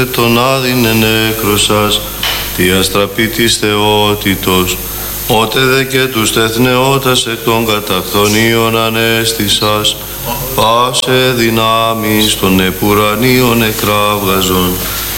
τον άδεινε νέκρος σας, τη αστραπή της θεότητος, ότε δε και τους τεθνεώτας εκ των καταχθονίων ανέστησας, πάσε δυνάμεις των επουρανίων εκράβγαζον,